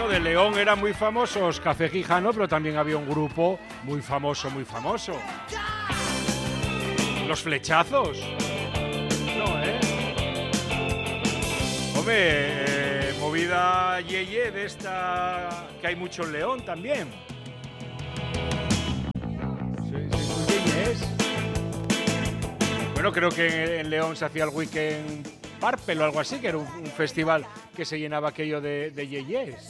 Bueno, de León eran muy famosos Café Quijano, pero también había un grupo muy famoso, muy famoso. Los Flechazos. No, Hombre, movida yeye de esta que hay mucho en León también. Sí, yeyes. Bueno, creo que en León se hacía el Weekend Parpel o algo así, que era un festival que se llenaba aquello de yeyes.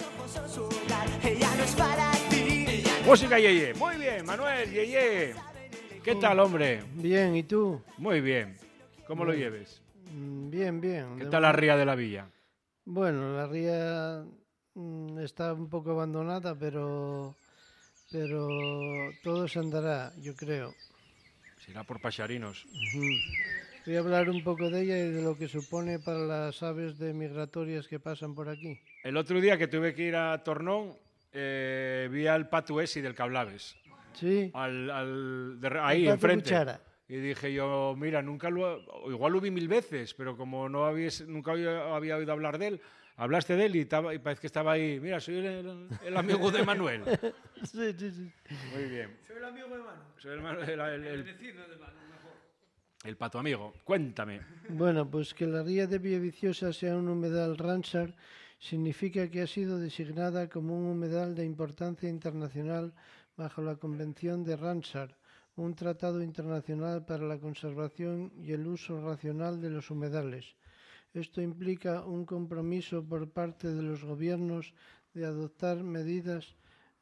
Música yeye. Muy bien, Manuel, yeye. ¿Qué tal, hombre? Bien, ¿y tú? Muy bien. ¿Cómo lo lleves? Bien, bien. ¿Qué tal la ría de la villa? Bueno, la ría está un poco abandonada, pero todo se andará, yo creo. Será por paxarinos. Voy a hablar un poco de ella y de lo que supone para las aves migratorias que pasan por aquí. El otro día que tuve que ir a Tornón, vi al Patuesi del Cablaves. Sí. Ahí, enfrente. Cuchara. Y dije yo, mira, igual lo vi 1000 veces, pero como nunca había oído hablar de él, hablaste de él y parece que estaba ahí. Mira, soy el amigo de Manuel. Sí. Muy bien. Soy el amigo de Manu. Soy El vecino de Manu, mejor. El pato amigo. Cuéntame. Bueno, pues que la ría de Villaviciosa sea un humedal Ramsar significa que ha sido designada como un humedal de importancia internacional bajo la Convención de Ramsar, un tratado internacional para la conservación y el uso racional de los humedales. Esto implica un compromiso por parte de los gobiernos de adoptar medidas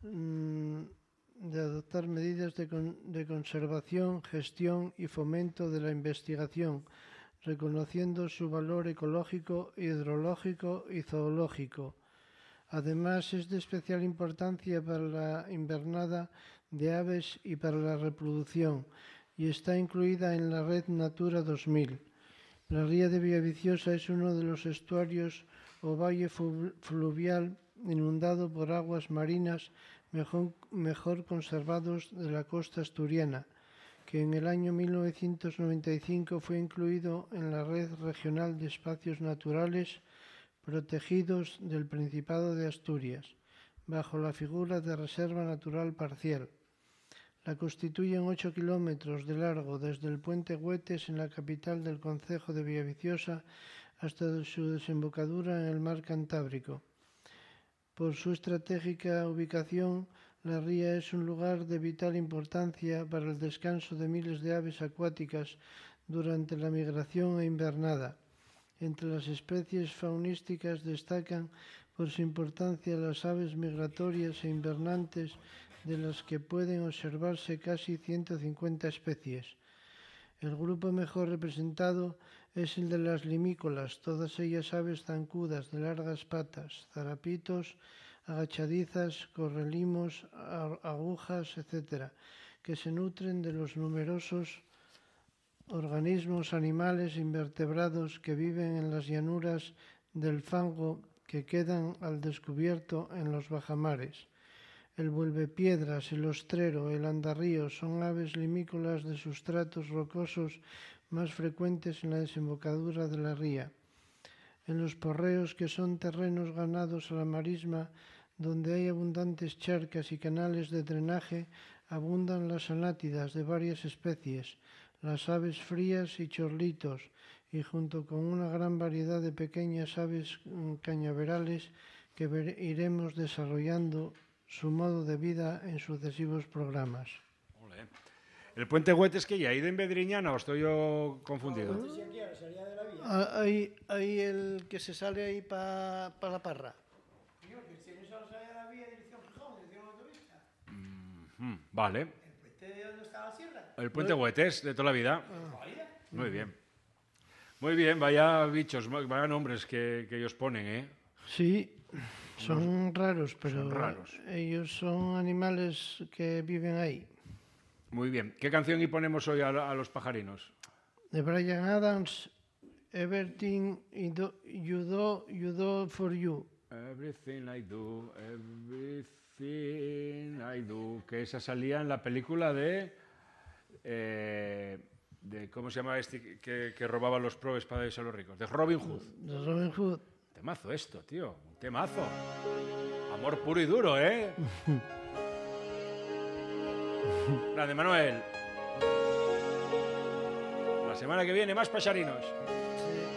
de conservación, gestión y fomento de la investigación, reconociendo su valor ecológico, hidrológico y zoológico. Además, es de especial importancia para la invernada de aves y para la reproducción, y está incluida en la red Natura 2000. La ría de Villaviciosa es uno de los estuarios o valle fluvial inundado por aguas marinas mejor conservados de la costa asturiana, que en el año 1995 fue incluido en la Red Regional de Espacios Naturales Protegidos del Principado de Asturias, bajo la figura de Reserva Natural Parcial. La constituyen 8 kilómetros de largo desde el puente Güetes en la capital del concejo de Villaviciosa hasta su desembocadura en el mar Cantábrico. Por su estratégica ubicación, la ría es un lugar de vital importancia para el descanso de miles de aves acuáticas durante la migración e invernada. Entre las especies faunísticas destacan por su importancia las aves migratorias e invernantes, de las que pueden observarse casi 150 especies. El grupo mejor representado es el de las limícolas, todas ellas aves zancudas de largas patas, zarapitos, agachadizas, correlimos, agujas, etc., que se nutren de los numerosos organismos animales invertebrados que viven en las llanuras del fango que quedan al descubierto en los bajamares. El vuelvepiedras, el ostrero, el andarrío son aves limícolas de sustratos rocosos más frecuentes en la desembocadura de la ría. En los porreos, que son terrenos ganados a la marisma, donde hay abundantes charcas y canales de drenaje, abundan las anátidas de varias especies, las aves frías y chorlitos, y junto con una gran variedad de pequeñas aves cañaverales que iremos desarrollando su modo de vida en sucesivos programas. Olé. El puente Güetes, que ya ha ido en Bedriñana, o estoy yo confundido. Ahí el que se sale ahí para la Parra. Vale. El puente Güetes, de toda la vida. Muy bien. Muy bien, vaya bichos, vaya nombres que ellos ponen, ¿eh? Sí, son raros, pero son raros. Ellos son animales que viven ahí. Muy bien. ¿Qué canción y ponemos hoy a los pajarinos? De Bryan Adams, Everything You Do For You. Everything I do, que esa salía en la película de ¿cómo se llama este que robaba los probes para irse a los ricos? De Robin Hood. De Robin Hood. temazo esto, tío. Un temazo. Amor puro y duro, ¿eh? Grande, Manuel. La semana que viene, más pacharinos. Sí.